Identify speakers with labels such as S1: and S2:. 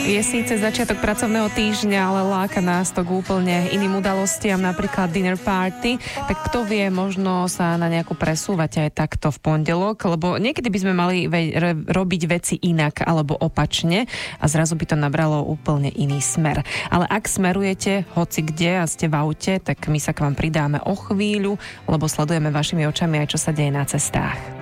S1: Je síce začiatok pracovného týždňa, ale láka nás to k úplne iným udalostiam, napríklad dinner party. Tak kto vie, možno sa na nejakú presúvať aj takto v pondelok, lebo niekedy by sme mali robiť veci inak alebo opačne a zrazu by to nabralo úplne iný smer. Ale ak smerujete hoci kde a ste v aute, tak my sa k vám pridáme o chvíľu, lebo sledujeme vašimi očami aj čo sa deje na cestách.